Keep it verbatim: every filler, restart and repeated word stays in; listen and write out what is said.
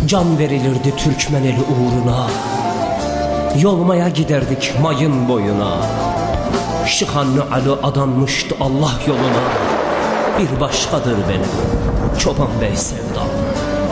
Can verilirdi Türkmen eli uğruna. Yolmaya giderdik mayın boyuna. Şıkanlı Ali adanmıştı Allah yoluna. Bir başkadır benim Çoban Bey sevdam.